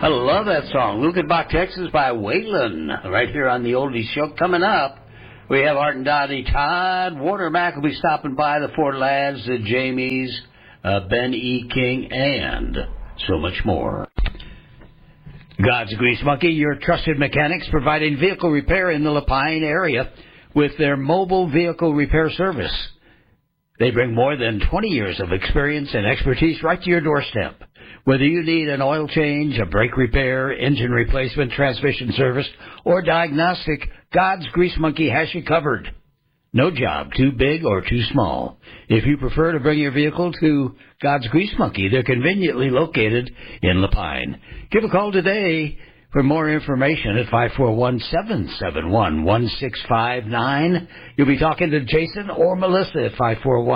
I love that song. Lukenbach, Texas by Waylon. Right here on the Oldies Show. Coming up, we have Art and Dottie Todd. Warner Mac will be stopping by, the Four Lads, the Jamies, Ben E. King, and so much more. God's Grease Monkey, your trusted mechanics, providing vehicle repair in the Lapine area with their mobile vehicle repair service. They bring more than 20 years of experience and expertise right to your doorstep. Whether you need an oil change, a brake repair, engine replacement, transmission service, or diagnostic, God's Grease Monkey has you covered. No job too big or too small. If you prefer to bring your vehicle to God's Grease Monkey, they're conveniently located in Lapine. Give a call today for more information at 541-771-1659. You'll be talking to Jason or Melissa at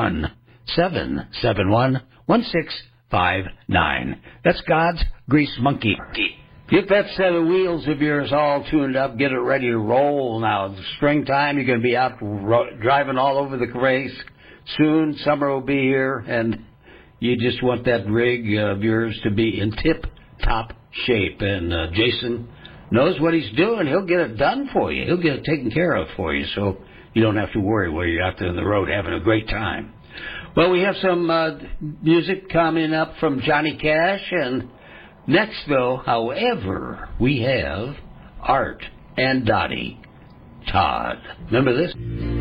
541-771-1659. That's God's Grease Monkey. Get that set of wheels of yours all tuned up. Get it ready to roll now. It's springtime. You're going to be out driving all over the race. Soon, summer will be here, and you just want that rig of yours to be in tip-top shape. And Jason knows what he's doing. He'll get it done for you. He'll get it taken care of for you, so you don't have to worry while you're out there on the road having a great time. Well, we have some music coming up from Johnny Cash, and next, though, however, we have Art and Dottie Todd. Remember this?